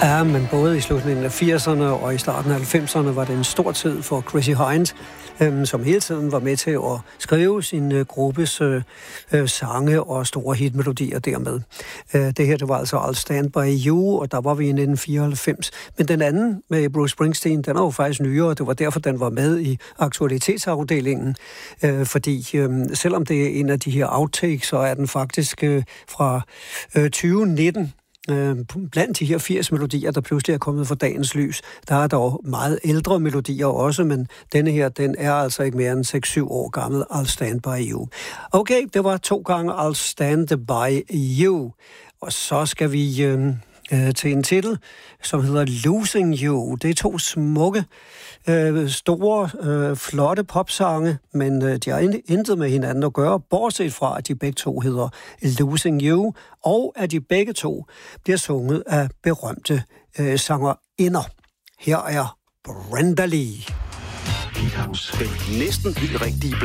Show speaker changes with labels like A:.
A: Ja, men både i slutningen af 80'erne og i starten af 90'erne var det en stor tid for Chrissy Hynde, som hele tiden var med til at skrive sin gruppes sange og store hitmelodier dermed. Det her, det var altså I'll Stand By You, og der var vi i 1994. Men den anden med Bruce Springsteen, den er jo faktisk nyere, det var derfor, den var med i aktualitetsafdelingen. Fordi selvom det er en af de her outtakes, så er den faktisk fra 2019. Blandt de her 80 melodier, der pludselig er kommet for dagens lys, der er dog meget ældre melodier også, men denne her, den er altså ikke mere end 6-7 år gammel, I'll Stand By You. Okay, det var 2 gange I'll Stand By You, og så skal vi til en titel, som hedder Losing You. Det er 2 smukke, store, flotte popsange, men de har intet med hinanden at gøre, bortset fra, at de begge to hedder Losing You, og at de begge to bliver sunget af berømte sangerinder. Her er Brenda Lee.
B: Næsten helt rigtige